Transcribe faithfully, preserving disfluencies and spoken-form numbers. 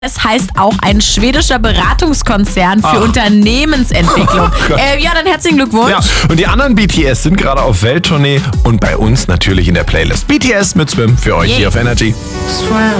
Es heißt auch ein schwedischer Beratungskonzern für Ach. Unternehmensentwicklung. Oh äh, ja, dann herzlichen Glückwunsch. Ja, und die anderen B T S sind gerade auf Welttournee und bei uns natürlich in der Playlist. B T S mit Swim für euch Yeah. hier auf Energy. Swim.